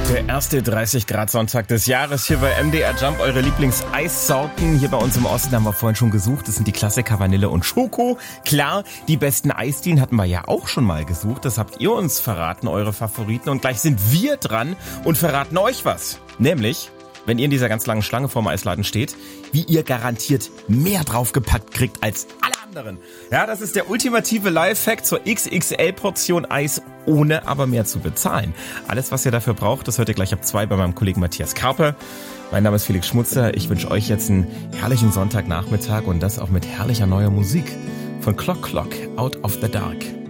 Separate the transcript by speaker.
Speaker 1: Der erste 30-Grad-Sonntag des Jahres hier bei MDR Jump, eure Lieblings-Eissorten. Hier bei uns im Osten haben wir vorhin schon gesucht. Das sind die Klassiker Vanille und Schoko. Klar, die besten Eisdielen hatten wir ja auch schon mal gesucht. Das habt ihr uns verraten, eure Favoriten. Und gleich sind wir dran und verraten euch was. Nämlich, wenn ihr in dieser ganz langen Schlange vorm Eisladen steht, wie ihr garantiert mehr draufgepackt kriegt als alle anderen. Ja, das ist der ultimative Lifehack zur XXL-Portion Eis, ohne aber mehr zu bezahlen. Alles, was ihr dafür braucht, das hört ihr gleich ab 2 bei meinem Kollegen Matthias Karpe. Mein Name ist Felix Schmutzer. Ich wünsche euch jetzt einen herrlichen Sonntagnachmittag und das auch mit herrlicher neuer Musik von Clock Clock, Out of the Dark.